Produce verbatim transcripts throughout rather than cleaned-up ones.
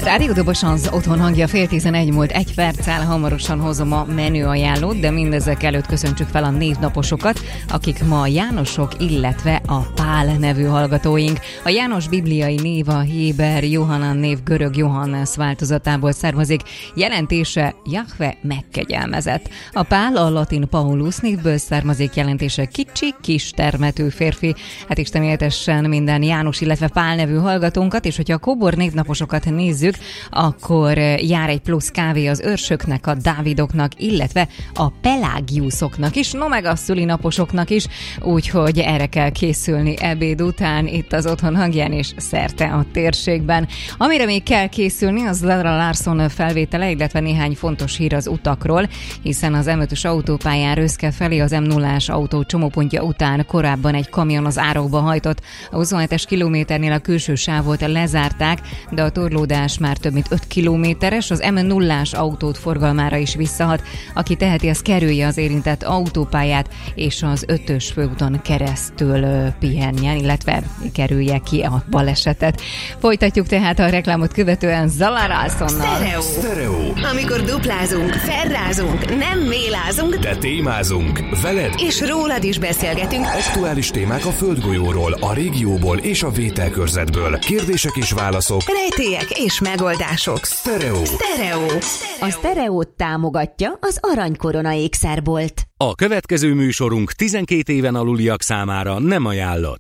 Rádió Dobos az otthon hangja, fél tizenegy múlt egy perccel, hamarosan hozom a menüajánlót, de mindezek előtt köszöntsük fel a névnaposokat, akik ma Jánosok, illetve a Pál nevű hallgatóink. A János bibliai név a héber Johanan név görög Johannes változatából származik, jelentése Jahve megkegyelmezett. A Pál a latin Paulus névből származik, jelentése kicsi, kis termető férfi. Hát Isten éltessen minden János, illetve Pál nevű hallgatónkat, és hogyha a kóbor névnaposokat nézzük, akkor jár egy plusz kávé az őrsöknek, a Dávidoknak, illetve a Pelágiuszoknak is, no meg a szülinaposoknak is, úgyhogy erre kell készülni ebéd után itt az otthon hangján és szerte a térségben. Amire még kell készülni, az Lara Larson felvétele, illetve néhány fontos hír az utakról, hiszen az em ötös autópályán Röszke felé az em nullás autó csomópontja után korábban egy kamion az árokba hajtott. A huszonhetes kilométernél a külső sávot lezárták, de a torlódás már több mint öt kilométeres, az em nullás autót forgalmára is visszahat. Aki teheti, az kerülje az érintett autópályát, és az ötös főúton keresztül ö, pihenjen, illetve kerülje ki a balesetet. Folytatjuk tehát a reklámot követően Zala Ralsonnal. Stereo. Stereo. Amikor duplázunk, ferrázunk, nem mélázunk, de témázunk. Veled és rólad is beszélgetünk. Aktuális témák a földgolyóról, a régióból és a vételkörzetből. Kérdések és válaszok. Rejtélyek és megoldások. Stereo. Stereo. A Stereót támogatja az Aranykorona ékszerbolt. A következő műsorunk tizenkét éven aluliak számára nem ajánlott.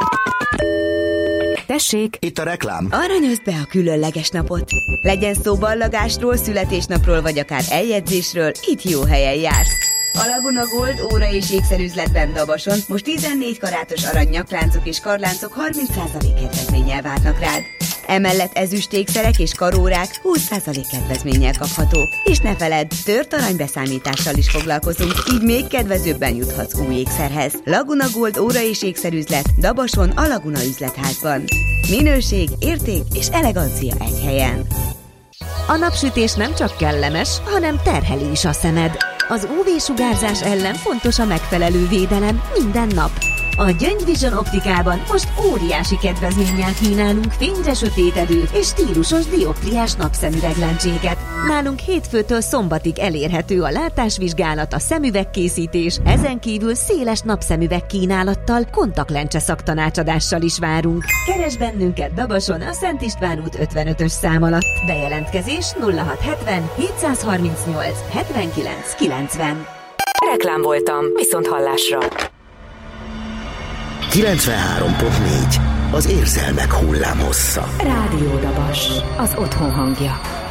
Tessék! Itt a reklám. Aranyozd be a különleges napot. Legyen szó ballagásról, születésnapról, vagy akár eljegyzésről, itt jó helyen jársz. A Laguna Gold óra és ékszerüzletben Dabason most tizennégy karátos arany nyakláncok és karláncok harminc százalék kedvezménnyel várnak rád. Emellett ezüstékszerek és karórák húsz százalék kedvezménnyel kaphatók. És ne feledd, tört aranybeszámítással is foglalkozunk, így még kedvezőbben juthatsz új ékszerhez. Laguna Gold óra és ékszerüzlet Dabason a Laguna üzletházban. Minőség, érték és elegancia egy helyen. A napsütés nem csak kellemes, hanem terheli is a szemed. Az ú vé-sugárzás ellen fontos a megfelelő védelem minden nap. A Gyöngy Vision optikában most óriási kedvezménnyel kínálunk fényre sötétedő és stílusos dioptriás napszemüveglencséket. Nálunk hétfőtől szombatig elérhető a látásvizsgálat, a szemüvegkészítés, ezen kívül széles napszemüveg kínálattal, kontaktlencse szaktanácsadással is várunk. Keresd bennünket Dabason a Szent István út ötvenötös szám alatt. Bejelentkezés nulla hat hetven hétszázharmincnyolc hetvenkilenc kilencven. Reklám voltam, viszont hallásra. kilencvenhárom pont négy. Az érzelmek hullámhossza. Rádió Dabas, az otthon hangja.